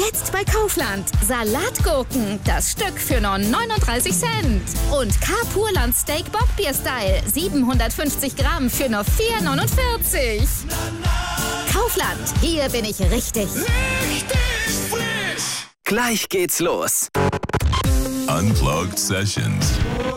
Jetzt bei Kaufland. Salatgurken, das Stück für nur 39 Cent. Und K-Purland Steak Bockbier-Style, 750 Gramm für nur 4,49. Kaufland, hier bin ich richtig. Richtig frisch! Gleich geht's los. Unplugged Sessions.